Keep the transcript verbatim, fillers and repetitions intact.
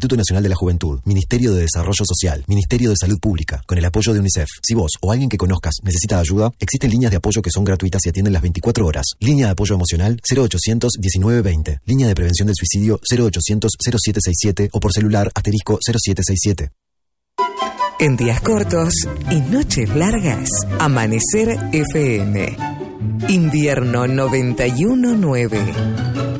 Instituto Nacional de la Juventud, Ministerio de Desarrollo Social, Ministerio de Salud Pública, con el apoyo de UNICEF. Si vos o alguien que conozcas necesita ayuda, existen líneas de apoyo que son gratuitas y atienden las veinticuatro horas. Línea de apoyo emocional cero ochocientos diecinueve veinte. Línea de prevención del suicidio cero ochocientos cero siete seis siete o por celular asterisco cero siete seis siete. En días cortos y noches largas, Amanecer F M. Invierno noventa y uno nueve.